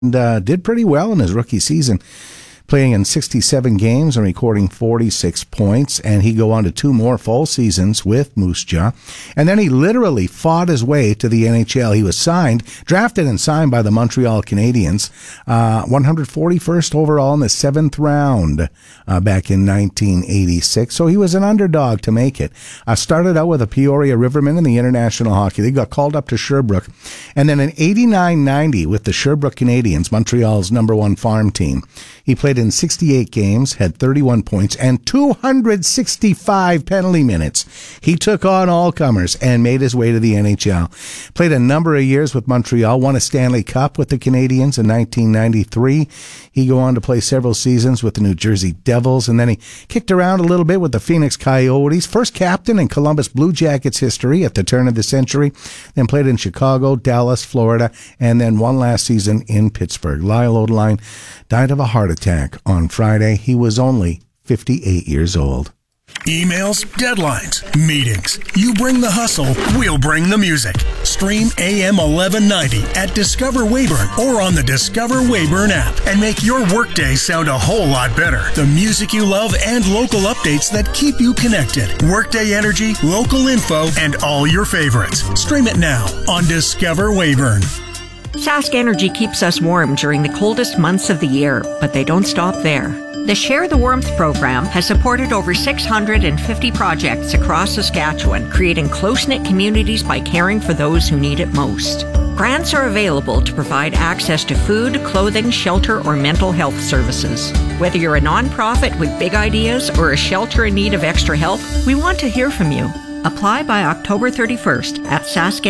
and did pretty well in his rookie season, playing in 67 games and recording 46 points, and he'd go on to 2 more full seasons with Moose Jaw. And then he literally fought his way to the NHL. He was drafted and signed by the Montreal Canadiens, 141st overall in the 7th round back in 1986. So he was an underdog to make it. Started out with the Peoria Rivermen in the International Hockey League, got called up to Sherbrooke, and then in 89-90 with the Sherbrooke Canadiens, Montreal's #1 farm team. He played in 68 games, had 31 points, and 265 penalty minutes. He took on all comers and made his way to the NHL. Played a number of years with Montreal, won a Stanley Cup with the Canadiens in 1993. He go on to play several seasons with the New Jersey Devils, and then he kicked around a little bit with the Phoenix Coyotes, first captain in Columbus Blue Jackets history at the turn of the century, then played in Chicago, Dallas, Florida, and then one last season in Pittsburgh. Lyle Odeline died of a heart attack on Friday. He was only 58 years old. Emails, deadlines, meetings. You bring the hustle, we'll bring the music. Stream AM 1190 at Discover Weyburn or on the Discover Weyburn app and make your workday sound a whole lot better. The music you love and local updates that keep you connected. Workday energy, local info, and all your favorites. Stream it now on Discover Weyburn. Sask Energy keeps us warm during the coldest months of the year, but they don't stop there. The Share the Warmth program has supported over 650 projects across Saskatchewan, creating close-knit communities by caring for those who need it most. Grants are available to provide access to food, clothing, shelter, or mental health services. Whether you're a nonprofit with big ideas or a shelter in need of extra help, we want to hear from you. Apply by October 31st at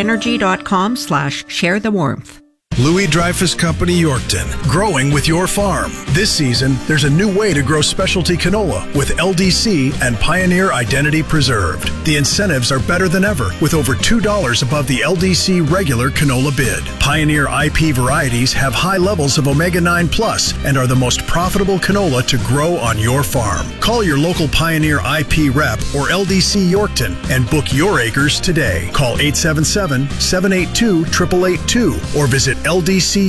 saskenergy.com/sharethewarmth. Louis Dreyfus Company Yorkton, growing with your farm. This season, there's a new way to grow specialty canola with LDC and Pioneer Identity preserved. The incentives are better than ever, with over $2 above the LDC regular canola bid. Pioneer IP varieties have high levels of Omega-9 Plus and are the most profitable canola to grow on your farm. Call your local Pioneer IP rep or LDC Yorkton and book your acres today. Call 877-782-8882 or visit LDC